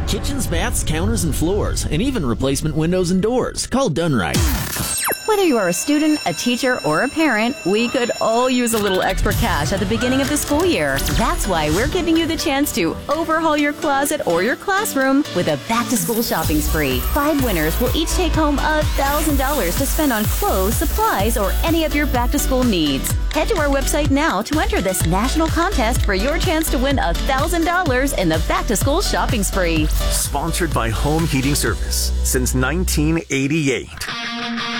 Kitchens, baths, counters, and floors, and even replacement windows and doors. Call Dunright. Whether you are a student, a teacher, or a parent, we could all use a little extra cash at the beginning of the school year. That's why we're giving you the chance to overhaul your closet or your classroom with a back-to-school shopping spree. 5 winners will each take home $1,000 to spend on clothes, supplies, or any of your back-to-school needs. Head to our website now to enter this national contest for your chance to win $1,000 in the back-to-school shopping spree. Sponsored by Home Heating Service since 1988.